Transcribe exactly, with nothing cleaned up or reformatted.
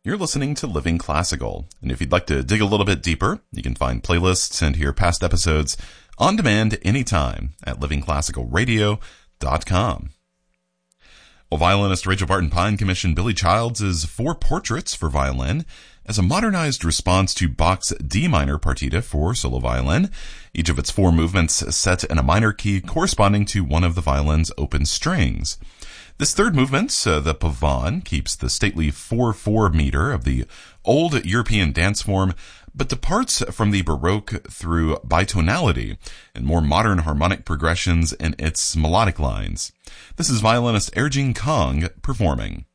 You're listening to Living Classical, and if you'd like to dig a little bit deeper, you can find playlists and hear past episodes on demand anytime at living classical radio dot com. Well, violinist Rachel Barton Pine commissioned Billy Childs' Four Portraits for violin as a modernized response to Bach's D minor partita for solo violin, each of its four movements set in a minor key corresponding to one of the violin's open strings. This third movement, uh, the Pavane, keeps the stately four four meter of the old European dance form, but departs from the Baroque through bitonality and more modern harmonic progressions in its melodic lines. This is violinist Erjing Kong performing.